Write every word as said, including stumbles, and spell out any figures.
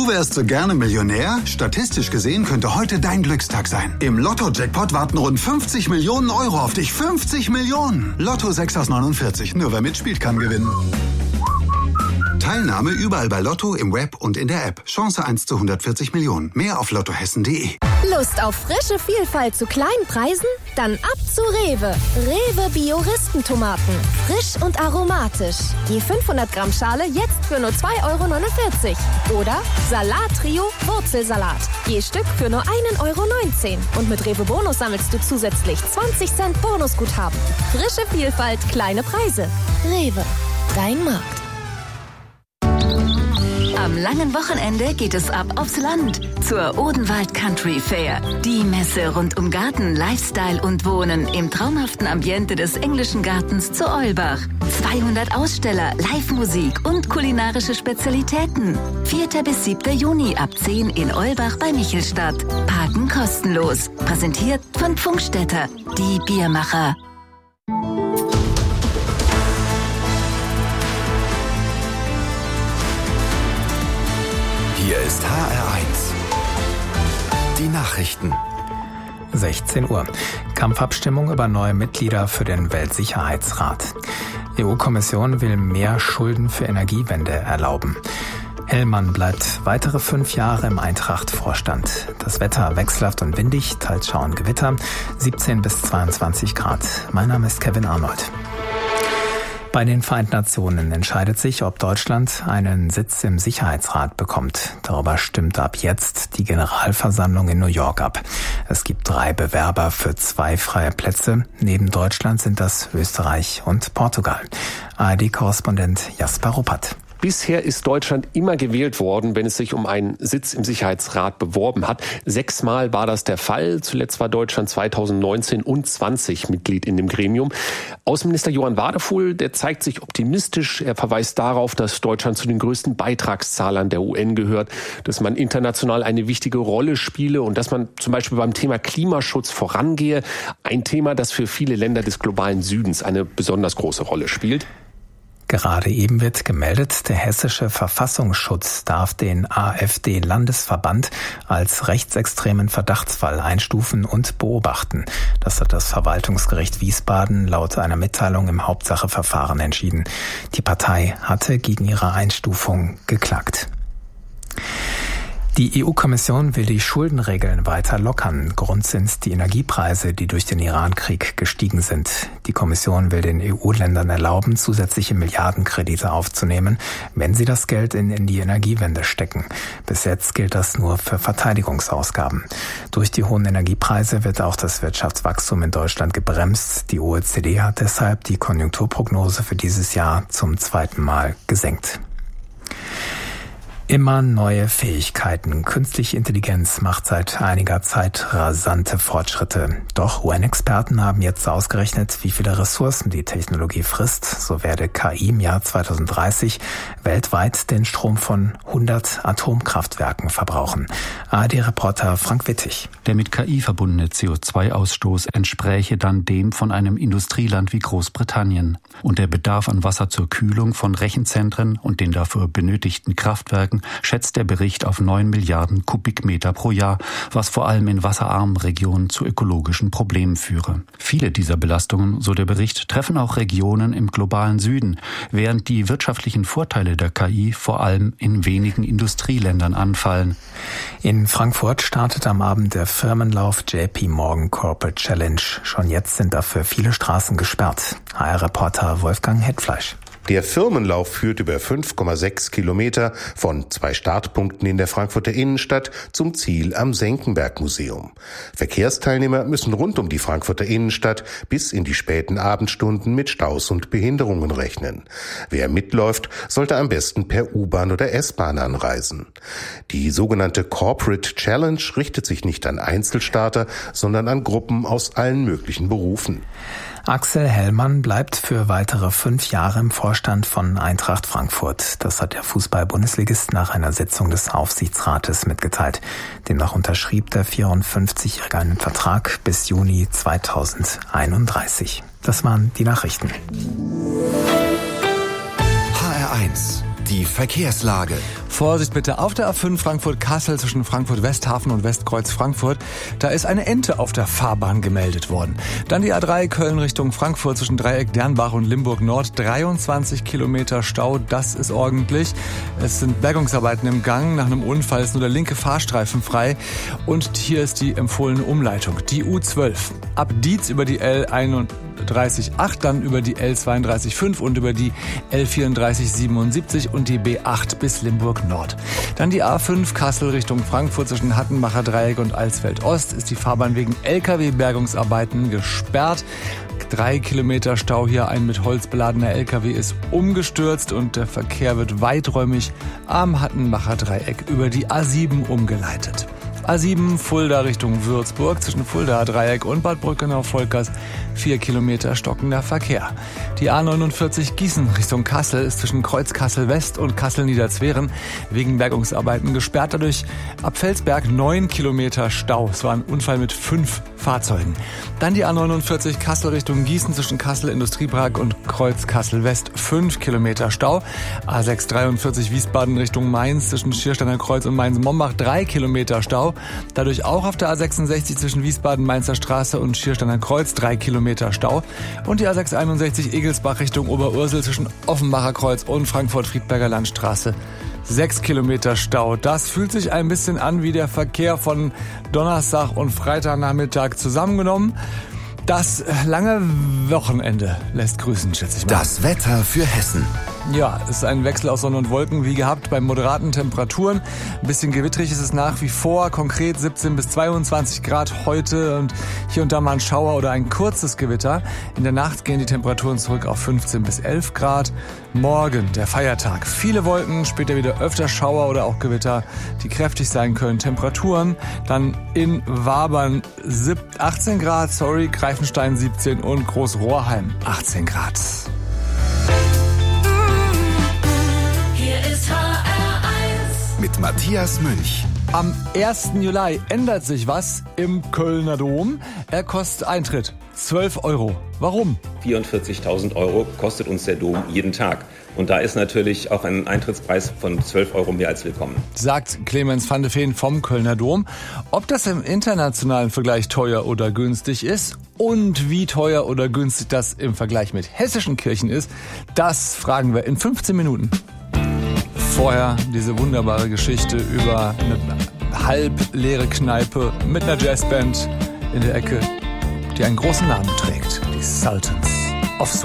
Du wärst so gerne Millionär? Statistisch gesehen könnte heute dein Glückstag sein. Im Lotto-Jackpot warten rund fünfzig Millionen Euro auf dich. fünfzig Millionen! Lotto sechs aus neunundvierzig. Nur wer mitspielt, kann gewinnen. Teilnahme überall bei Lotto, im Web und in der App. Chance eins zu hundertvierzig Millionen. Mehr auf lottohessen punkt de. Lust auf frische Vielfalt zu kleinen Preisen? Dann ab zu Rewe. Rewe Bio-Ristentomaten. Frisch und aromatisch. Je fünfhundert Gramm Schale jetzt für nur zwei Euro neunundvierzig. Oder Salat-Trio Wurzelsalat. Je Stück für nur ein Euro neunzehn. Und mit Rewe Bonus sammelst du zusätzlich zwanzig Cent Bonusguthaben. Frische Vielfalt, kleine Preise. Rewe. Dein Markt. Am langen Wochenende geht es ab aufs Land zur Odenwald Country Fair. Die Messe rund um Garten, Lifestyle und Wohnen im traumhaften Ambiente des englischen Gartens zu Eulbach. zweihundert Aussteller, Live-Musik und kulinarische Spezialitäten. vierter bis siebter Juni ab zehn in Eulbach bei Michelstadt. Parken kostenlos. Präsentiert von Pfungstädter, die Biermacher. Hier ist H R eins. Die Nachrichten. sechzehn Uhr. Kampfabstimmung über neue Mitglieder für den Weltsicherheitsrat. E U-Kommission will mehr Schulden für Energiewende erlauben. Hellmann bleibt weitere fünf Jahre im Eintracht-Vorstand. Das Wetter wechselhaft und windig, teils Schauer, Gewitter, siebzehn bis zweiundzwanzig Grad. Mein Name ist Kevin Arnold. Bei den Vereinten Nationen entscheidet sich, ob Deutschland einen Sitz im Sicherheitsrat bekommt. Darüber stimmt ab jetzt die Generalversammlung in New York ab. Es gibt drei Bewerber für zwei freie Plätze. Neben Deutschland sind das Österreich und Portugal. A R D-Korrespondent Jasper Ruppert. Bisher ist Deutschland immer gewählt worden, wenn es sich um einen Sitz im Sicherheitsrat beworben hat. Sechsmal war das der Fall. Zuletzt war Deutschland zweitausendneunzehn und zwanzig Mitglied in dem Gremium. Außenminister Johann Wadefuhl, der zeigt sich optimistisch. Er verweist darauf, dass Deutschland zu den größten Beitragszahlern der U N gehört, dass man international eine wichtige Rolle spiele und dass man zum Beispiel beim Thema Klimaschutz vorangehe. Ein Thema, das für viele Länder des globalen Südens eine besonders große Rolle spielt. Gerade eben wird gemeldet, der hessische Verfassungsschutz darf den AfD-Landesverband als rechtsextremen Verdachtsfall einstufen und beobachten. Das hat das Verwaltungsgericht Wiesbaden laut einer Mitteilung im Hauptsacheverfahren entschieden. Die Partei hatte gegen ihre Einstufung geklagt. Die E U-Kommission will die Schuldenregeln weiter lockern. Grund sind die Energiepreise, die durch den Iran-Krieg gestiegen sind. Die Kommission will den E U-Ländern erlauben, zusätzliche Milliardenkredite aufzunehmen, wenn sie das Geld in, in die Energiewende stecken. Bis jetzt gilt das nur für Verteidigungsausgaben. Durch die hohen Energiepreise wird auch das Wirtschaftswachstum in Deutschland gebremst. Die O E C D hat deshalb die Konjunkturprognose für dieses Jahr zum zweiten Mal gesenkt. Immer neue Fähigkeiten. Künstliche Intelligenz macht seit einiger Zeit rasante Fortschritte. Doch U N-Experten haben jetzt ausgerechnet, wie viele Ressourcen die Technologie frisst. So werde K I im Jahr zweitausenddreißig weltweit den Strom von hundert Atomkraftwerken verbrauchen. A R D-Reporter Frank Wittig. Der mit K I verbundene C O zwei Ausstoß entspräche dann dem von einem Industrieland wie Großbritannien. Und der Bedarf an Wasser zur Kühlung von Rechenzentren und den dafür benötigten Kraftwerken schätzt der Bericht auf neun Milliarden Kubikmeter pro Jahr, was vor allem in wasserarmen Regionen zu ökologischen Problemen führe. Viele dieser Belastungen, so der Bericht, treffen auch Regionen im globalen Süden, während die wirtschaftlichen Vorteile der K I vor allem in wenigen Industrieländern anfallen. In Frankfurt startet am Abend der Firmenlauf J P Morgan Corporate Challenge. Schon jetzt sind dafür viele Straßen gesperrt. H R-Reporter Wolfgang Hetfleisch. Der Firmenlauf führt über fünf Komma sechs Kilometer von zwei Startpunkten in der Frankfurter Innenstadt zum Ziel am Senckenberg-Museum. Verkehrsteilnehmer müssen rund um die Frankfurter Innenstadt bis in die späten Abendstunden mit Staus und Behinderungen rechnen. Wer mitläuft, sollte am besten per U-Bahn oder S-Bahn anreisen. Die sogenannte Corporate Challenge richtet sich nicht an Einzelstarter, sondern an Gruppen aus allen möglichen Berufen. Axel Hellmann bleibt für weitere fünf Jahre im Vorstand von Eintracht Frankfurt. Das hat der Fußball-Bundesligist nach einer Sitzung des Aufsichtsrates mitgeteilt. Demnach unterschrieb der vierundfünfzigjährige einen Vertrag bis Juni zweitausendeinunddreißig. Das waren die Nachrichten. H R eins. Die Verkehrslage. Vorsicht bitte auf der A fünf Frankfurt-Kassel zwischen Frankfurt-Westhafen und Westkreuz-Frankfurt. Da ist eine Ente auf der Fahrbahn gemeldet worden. Dann die A drei Köln Richtung Frankfurt zwischen Dreieck Dernbach und Limburg Nord. dreiundzwanzig Kilometer Stau, das ist ordentlich. Es sind Bergungsarbeiten im Gang. Nach einem Unfall ist nur der linke Fahrstreifen frei. Und hier ist die empfohlene Umleitung. Die U zwölf. Ab Dietz über die L einunddreißig acht, dann über die L zweiunddreißig fünf und über die L vierunddreißig siebenundsiebzig und die B acht bis Limburg Nord. Dann die A fünf Kassel Richtung Frankfurt zwischen Hattenbacher Dreieck und Alsfeld Ost ist die Fahrbahn wegen L K W-Bergungsarbeiten gesperrt. Drei Kilometer Stau hier, ein mit Holz beladener L K W ist umgestürzt und der Verkehr wird weiträumig am Hattenbacher Dreieck über die A sieben umgeleitet. A sieben Fulda Richtung Würzburg zwischen Fuldaer Dreieck und Bad Brückenau-Volkers vier Kilometer stockender Verkehr. Die A neunundvierzig Gießen Richtung Kassel ist zwischen Kreuz Kassel West und Kassel Niederzweren wegen Bergungsarbeiten gesperrt. Dadurch ab Felsberg neun Kilometer Stau. Es war ein Unfall mit fünf Fahrzeugen. Dann die A neunundvierzig Kassel Richtung Gießen zwischen Kassel Industriepark und Kreuz Kassel West fünf Kilometer Stau. A sechs dreiundvierzig Wiesbaden Richtung Mainz zwischen Schiersteiner Kreuz und Mainz-Mombach drei Kilometer Stau. Dadurch auch auf der A sechsundsechzig zwischen Wiesbaden-Mainzer Straße und Schiersteiner Kreuz drei Kilometer Stau. Und die A sechs einundsechzig Egelsbach Richtung Oberursel zwischen Offenbacher Kreuz und Frankfurt-Friedberger Landstraße sechs Kilometer Stau. Das fühlt sich ein bisschen an wie der Verkehr von Donnerstag und Freitagnachmittag zusammengenommen. Das lange Wochenende lässt grüßen, schätze ich mal. Das Wetter für Hessen. Ja, es ist ein Wechsel aus Sonne und Wolken, wie gehabt, bei moderaten Temperaturen. Ein bisschen gewittrig ist es nach wie vor, konkret siebzehn bis zweiundzwanzig Grad heute und hier und da mal ein Schauer oder ein kurzes Gewitter. In der Nacht gehen die Temperaturen zurück auf fünfzehn bis elf Grad. Morgen, der Feiertag, viele Wolken, später wieder öfter Schauer oder auch Gewitter, die kräftig sein können. Temperaturen dann in Wabern achtzehn Grad, sorry, Greifenstein siebzehn und Großrohrheim achtzehn Grad. Mit Matthias Münch. Am ersten Juli ändert sich was im Kölner Dom. Er kostet Eintritt zwölf Euro. Warum? vierundvierzigtausend Euro kostet uns der Dom jeden Tag. Und da ist natürlich auch ein Eintrittspreis von zwölf Euro mehr als willkommen. Sagt Clemens van de Veen vom Kölner Dom. Ob das im internationalen Vergleich teuer oder günstig ist und wie teuer oder günstig das im Vergleich mit hessischen Kirchen ist, das fragen wir in fünfzehn Minuten. Vorher diese wunderbare Geschichte über eine halb leere Kneipe mit einer Jazzband in der Ecke, die einen großen Namen trägt, die Sultans.